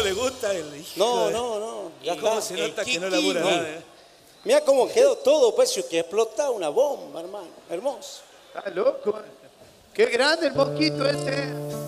le gusta el hijo. No. Ya cómo se nota que no labura nada. Mira cómo quedó todo, pues, que explota una bomba, hermano. Hermoso. Está loco. Qué grande el mosquito ese.